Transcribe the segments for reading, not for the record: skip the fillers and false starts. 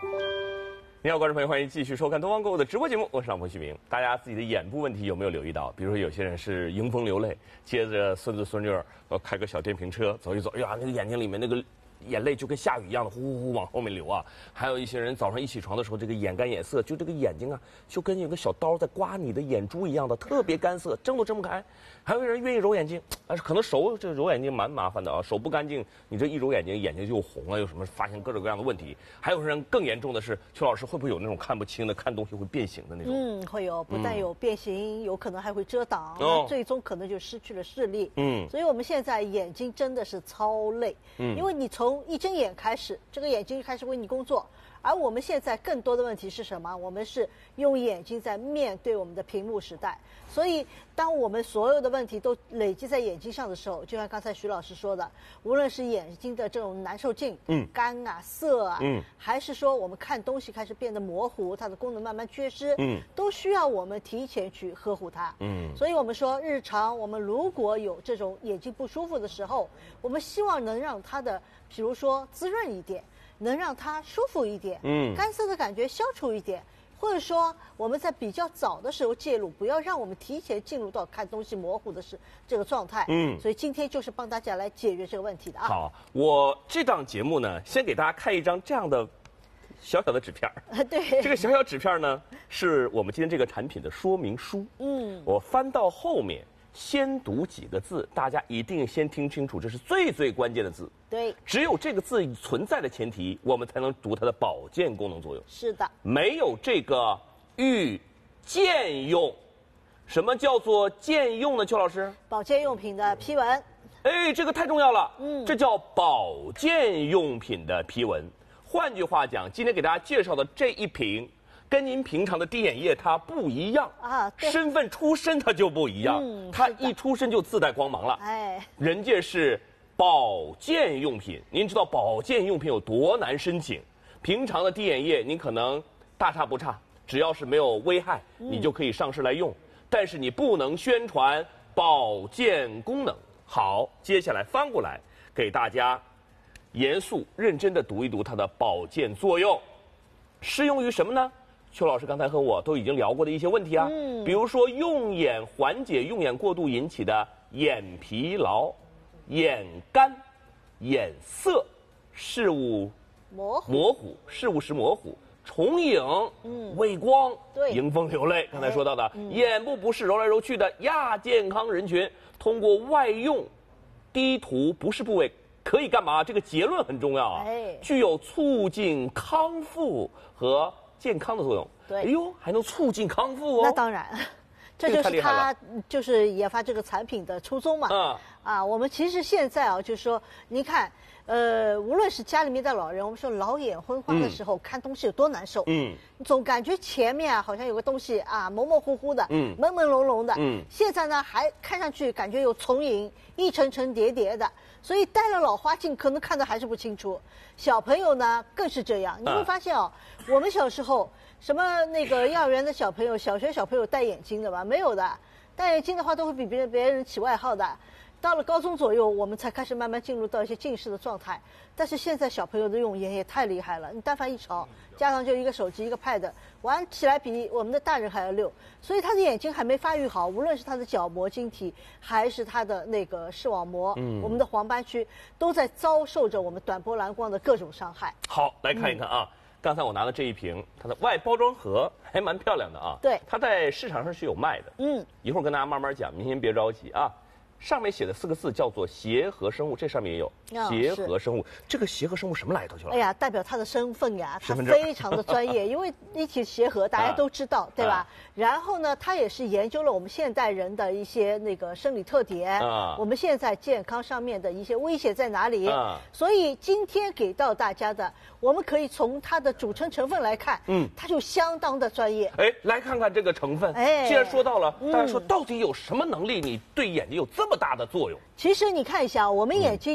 你好，观众朋友，欢迎继续收看东方购物的直播节目，我是杨鹏旭明。大家自己的眼部问题有没有留意到？比如说有些人是迎风流泪，接着孙子孙女开个小电瓶车走一走，哎呀，那个眼睛里面那个眼泪就跟下雨一样的呼呼呼往后面流啊。还有一些人早上一起床的时候，这个眼干眼涩，就这个眼睛啊，就跟有个小刀在刮你的眼珠一样的，特别干涩，睁都睁不开。还有人愿意揉眼睛，但是可能手这揉眼睛蛮麻烦的啊，手不干净，你这一揉眼睛，眼睛就红了，有什么发现各种各样的问题。还有人更严重的是，邱老师会不会有那种看不清的，看东西会变形的那种？ 会有，不但有变形，有可能还会遮挡，最终可能就失去了视力。所以我们现在眼睛真的是超累，因为你从一睁眼开始，这个眼睛就开始为你工作。而我们现在更多的问题是什么？我们是用眼睛在面对我们的屏幕时代，所以当我们所有的问题都累积在眼睛上的时候，就像刚才徐老师说的，无论是眼睛的这种难受劲，干啊、涩啊，还是说我们看东西开始变得模糊，它的功能慢慢缺失，都需要我们提前去呵护它。所以我们说，日常我们如果有这种眼睛不舒服的时候，我们希望能让它的，比如说滋润一点。能让它舒服一点，干涩的感觉消除一点，或者说我们在比较早的时候介入，不要让我们提前进入到看东西模糊的这个状态。所以今天就是帮大家来解决这个问题的啊。 好，我这档节目呢，先给大家看一张这样的小小的纸片对， 这个小小纸片呢，是我们今天这个产品的说明书。我翻到后面。先读几个字，大家一定先听清楚，这是最最关键的字。 对， 只有这个字存在的前提，我们才能读它的保健功能作用。 是的， 没有这个欲健用，什么叫做健用呢？邱老师， 保健用品的批文。 哎，这个太重要了。这叫保健用品的批文。换句话讲，今天给大家介绍的这一瓶。跟您平常的滴眼液它不一样啊，身份出身它就不一样，它一出生就自带光芒了。人家是保健用品，您知道保健用品有多难申请？平常的滴眼液您可能大差不差，只要是没有危害，你就可以上市来用。但是你不能宣传保健功能。好，接下来翻过来给大家严肃认真的读一读它的保健作用，适用于什么呢？邱老师刚才和我都已经聊过的一些问题啊，比如说用眼缓解用眼过度引起的眼疲劳、眼干、眼涩、视物模糊、视物时模糊、重影、畏光、迎风流泪。刚才说到的眼部不适揉来揉去的亚健康人群，通过外用滴涂不适部位可以干嘛？这个结论很重要啊，具有促进康复和健康的作用。 对， 哎呦，还能促进康复哦。 那当然，这就是他就是研发这个产品的初衷嘛。我们其实现在啊，就是说，你看，无论是家里面的老人，我们说老眼昏花的时候，看东西有多难受。总感觉前面啊好像有个东西啊模模糊糊的，朦朦胧胧的。现在呢还看上去感觉有重影，一层层叠叠的。所以戴了老花镜，可能看得还是不清楚。小朋友呢更是这样，你会发现哦，我们小时候什么那个幼儿园的小朋友、小学小朋友戴眼镜的吧？没有的，戴眼镜的话都会比别人起外号的。到了高中左右，我们才开始慢慢进入到一些近视的状态。但是现在小朋友的用眼也太厉害了，你但凡一吵，加上就一个手机一个 pad， 玩起来比我们的大人还要溜。所以他的眼睛还没发育好，无论是他的角膜晶体，还是他的那个视网膜，我们的黄斑区都在遭受着我们短波蓝光的各种伤害。 好，来看一看啊。刚才我拿的这一瓶，它的外包装盒还蛮漂亮的啊。 对， 它在市场上是有卖的。一会儿跟大家慢慢讲，您先别着急啊。上面写的4个字叫做协和生物，这上面也有协和生物。这个协和生物什么来头？ 哎呀，代表他的身份呀，他非常的专业，因为一提协和大家都知道，对吧？然后呢，他也是研究了我们现代人的一些那个生理特点，我们现在健康上面的一些威胁在哪里？所以今天给到大家的，我们可以从它的组成成分来看，它就相当的专业。 哎，来看看这个成分。既然说到了，大家说到底有什么能力，你对眼睛有这么大的作用？ 其实你看一下，我们眼睛其实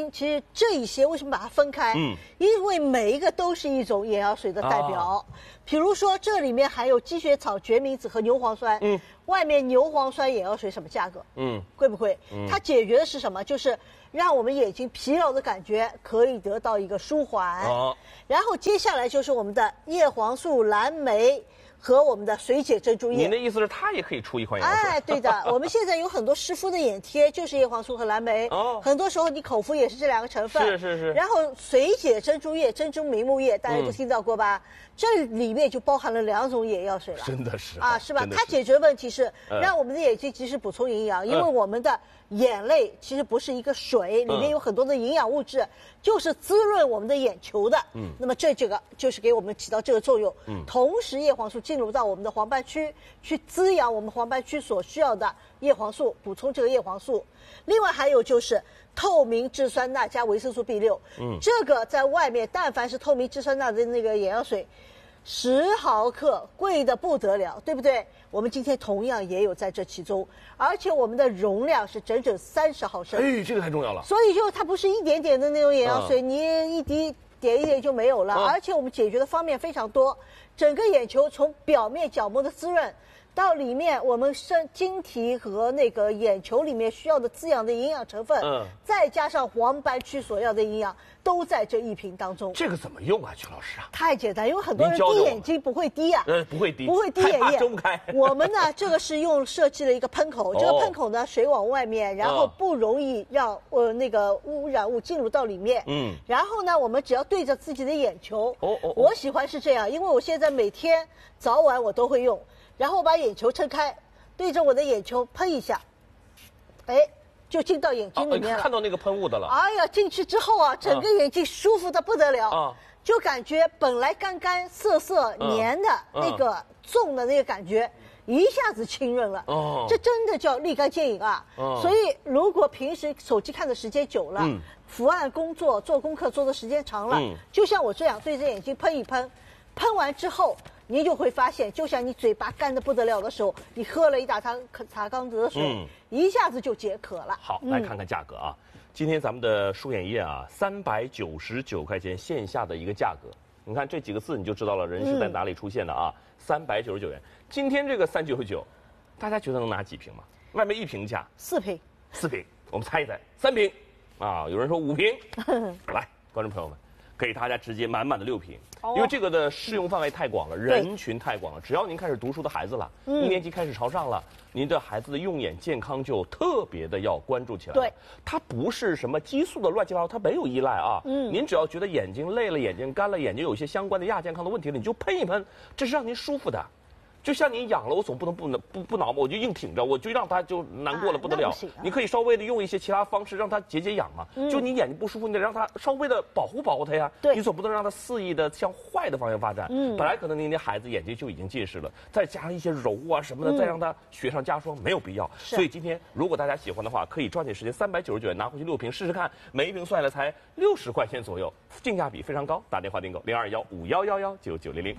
这一些为什么把它分开？因为每一个都是一种眼药水的代表。比如说这里面含有积雪草、决明子和牛磺酸。外面牛磺酸眼药水什么价格？贵不贵？它解决的是什么？就是让我们眼睛疲劳的感觉可以得到一个舒缓。然后接下来就是我们的叶黄素、蓝莓和我们的水解珍珠液。 您的意思是它也可以出一款眼药水？ 哎，对的，我们现在有很多湿敷的眼贴就是叶黄素和蓝莓。很多时候你口服也是这两个成分。 是。然后水解珍珠液、珍珠明目液，大家都听到过吧？这里面就包含了2种眼药水了。 真的是啊，是吧？它解决的问题是让我们的眼睛及时补充营养，因为我们的眼泪其实不是一个水，里面有很多的营养物质，就是滋润我们的眼球的。那么这个就是给我们起到这个作用。同时叶黄素进入到我们的黄斑区，去滋养我们黄斑区所需要的叶黄素，补充这个叶黄素。另外还有就是透明质酸钠加维生素 B6。这个在外面但凡是透明质酸钠的那个眼药水，10毫克，贵得不得了，对不对？我们今天同样也有在这其中，而且我们的容量是整整30毫升。 哎，这个太重要了。 所以就它不是一点点的那种眼药水，你一滴点一点就没有了。而且我们解决的方面非常多，整个眼球从表面角膜的滋润，到里面我们晶体和那个眼球里面需要的滋养的营养成分，再加上黄斑区所要的营养，都在这一瓶当中。 这个怎么用啊，曲老师啊？ 太简单，因为很多人滴眼睛不会滴啊， 不会滴眼液， 睁不开。 我们呢，这个是设计了一个喷口，这个喷口呢，水往外面，然后不容易让那个污染物进入到里面。然后呢，我们只要对着自己的眼球。我喜欢是这样，因为我现在每天早晚我都会用。然后我把眼球撑开，对着我的眼球喷一下，就进到眼睛里面了。 看到那个喷雾的了。 哎呀，进去之后啊，整个眼睛舒服的不得了。就感觉本来干干涩涩黏的那个重的那个感觉，一下子清润了。这真的叫立竿见影啊！所以如果平时手机看的时间久了，伏案工作做功课做的时间长了，就像我这样对着眼睛喷一喷，喷完之后。你就会发现，就像你嘴巴干得不得了的时候，你喝了一大茶缸子的水，一下子就解渴了。 好，来看看价格啊。今天咱们的舒眼液啊，399块钱线下的一个价格。你看这几个字你就知道了，人是在哪里出现的啊？399元。今天这个399，大家觉得能拿几瓶吗？外面1瓶价 ，4瓶 ，4瓶，我们猜一猜，3瓶，啊，有人说5瓶。来，观众朋友们。给大家直接满满的6瓶，因为这个的适用范围太广了，人群太广了。只要您开始读书的孩子了，1年级开始朝上了，您的孩子的用眼健康就特别的要关注起来。对，它不是什么激素的乱七八糟，它没有依赖啊。您只要觉得眼睛累了、眼睛干了、眼睛有一些相关的亚健康的问题了，你就喷一喷，这是让您舒服的。就像你痒了，我总不能不挠嘛，我就硬挺着，我就让它就难过了不得了。你可以稍微的用一些其他方式让它解痒嘛。就你眼睛不舒服，你得让它稍微的保护它呀。你总不能让它肆意的向坏的方向发展。本来可能您的孩子眼睛就已经近视了，再加上一些揉啊什么的，再让它雪上加霜，没有必要。所以今天如果大家喜欢的话，可以抓紧时间，399元拿回去6瓶试试看，每一瓶算下来才60块钱左右，性价比非常高。打电话订购0215119900。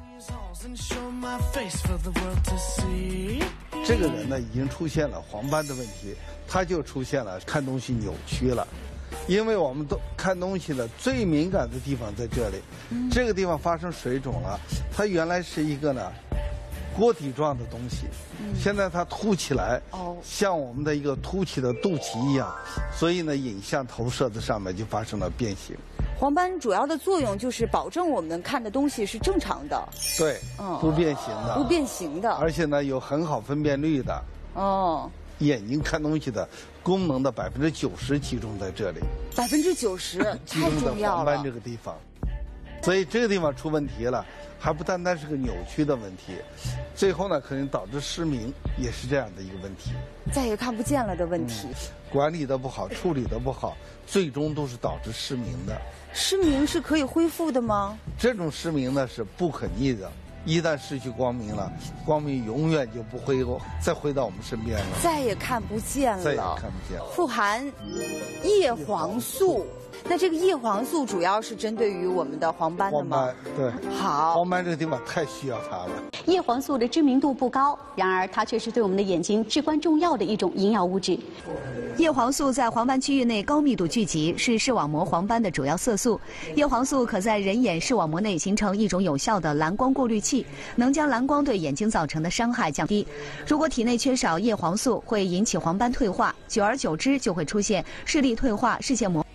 这个人呢，已经出现了黄斑的问题，他就出现了看东西扭曲了。因为我们都看东西的最敏感的地方在这里，这个地方发生水肿了，它原来是一个呢锅底状的东西，现在它凸起来，像我们的一个凸起的肚脐一样，所以呢影像投射在上面就发生了变形。 黄斑主要的作用就是保证我们看的东西是正常的， 对，不变形的， 不变形的， 而且呢有很好分辨率的。眼睛看东西的功能的90%集中在这里 ，90%太重要了。 黄斑这个地方，所以这个地方出问题了，还不单单是个扭曲的问题，最后呢可能导致失明，也是这样的一个问题， 再也看不见了的问题。 管理的不好，处理的不好，最终都是导致失明的。 失明是可以恢复的吗？ 这种失明呢是不可逆的，一旦失去光明了，光明永远就不会再回到我们身边了， 再也看不见了， 再也看不见了。 富含叶黄素， 那这个叶黄素主要是针对于我们的黄斑的吗？ 黄斑，对。 好， 黄斑这个地方太需要它了。 叶黄素的知名度不高，然而它却是对我们的眼睛至关重要的一种营养物质。 叶黄素在黄斑区域内高密度聚集，是视网膜黄斑的主要色素。叶黄素可在人眼视网膜内形成一种有效的蓝光过滤器，能将蓝光对眼睛造成的伤害降低。如果体内缺少叶黄素，会引起黄斑退化，久而久之就会出现视力退化、视线模糊。